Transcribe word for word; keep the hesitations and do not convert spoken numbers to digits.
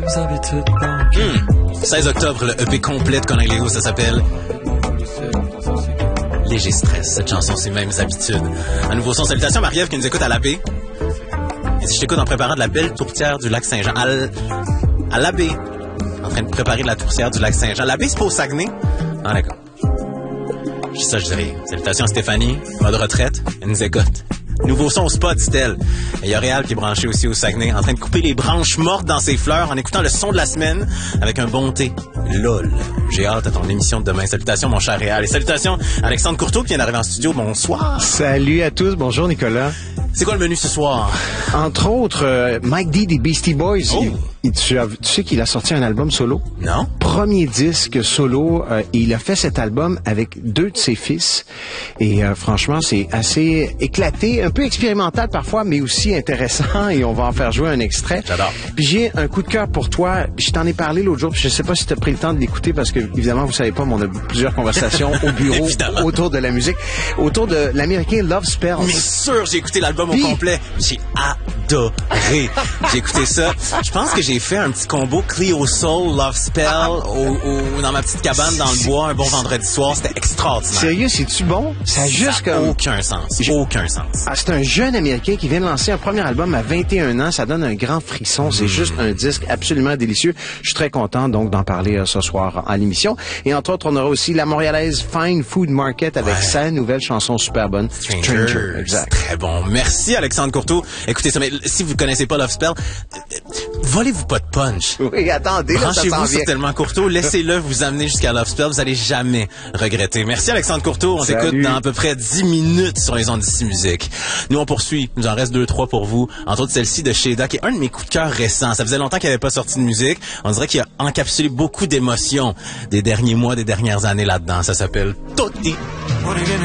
mêmes habitudes donc. Mmh. seize octobre, le E P complet de Connect-Léo, ça s'appelle Léger Stress. Cette chanson, c'est mêmes habitudes. Un nouveau son. Salutations Marie-Ève qui nous écoute à l'abbé. Et si je t'écoute en préparant de la belle tourtière du lac Saint-Jean. À, l... à l'abbé. En train de préparer de la tourtière du lac Saint-Jean. L'abbé, c'est pas au Saguenay? Ah, d'accord. Je dis ça, je dis rien. Salutations à Stéphanie, mode retraite. Elle nous écoute. Nouveau son au spot, dit-elle. Et il y a Réal qui est branché aussi au Saguenay, en train de couper les branches mortes dans ses fleurs en écoutant le son de la semaine avec un bon thé. Lol. J'ai hâte à ton émission de demain. Salutations, mon cher Réal. Et salutations à Alexandre Courteau qui vient d'arriver en studio. Bonsoir. Salut à tous. Bonjour, Nicolas. C'est quoi le menu ce soir? Entre autres, euh, Mike D des Beastie Boys. Oh. Il, il, tu, as, tu sais qu'il a sorti un album solo? Non. Premier disque solo. Euh, et il a fait cet album avec deux de ses fils. Et euh, franchement, c'est assez éclaté, un peu expérimental parfois, mais aussi intéressant. Et on va en faire jouer un extrait. J'adore. Puis j'ai un coup de cœur pour toi. Je t'en ai parlé l'autre jour. Puis je sais pas si tu as pris le temps de l'écouter parce que, évidemment, vous savez pas, mais on a plusieurs conversations au bureau autour de la musique. Autour de l'américain Love Spells. Mais sûr, j'ai écouté l'album au complet. J'ai adoré. J'ai écouté ça. Je pense que j'ai fait un petit combo Cleo Soul, Love Spell au, au, dans ma petite cabane dans le bois un bon vendredi soir. C'était extraordinaire. Sérieux, c'est-tu bon? Ça a juste ça comme... aucun sens. Aucun sens. Ah, c'est un jeune Américain qui vient de lancer un premier album à vingt et un ans. Ça donne un grand frisson. C'est mmh. juste un disque absolument délicieux. Je suis très content donc d'en parler euh, ce soir à l'émission. Et entre autres, on aura aussi la montréalaise Fine Food Market avec ouais. sa nouvelle chanson super bonne. Stranger. Stranger. Exact. Très bon. Merci Alexandre Courteau. Écoutez ça, mais si vous connaissez pas Love Spell, euh, volez-vous pas de punch. Oui, attendez, là, ça branchez-vous sur Tellement Courteau. Laissez-le vous amener jusqu'à Love Spell. Vous allez jamais regretter. Merci Alexandre Courteau. On Salut. t'écoute dans à peu près dix minutes sur les ondes d'ici musique. Nous, on poursuit. Il nous en reste deux, trois pour vous. Entre autres, celle-ci de Sheda, qui est un de mes coups de cœur récents. Ça faisait longtemps qu'il n'avait pas sorti de musique. On dirait qu'il a encapsulé beaucoup d'émotions des derniers mois, des dernières années là-dedans. Ça s'appelle Tutti.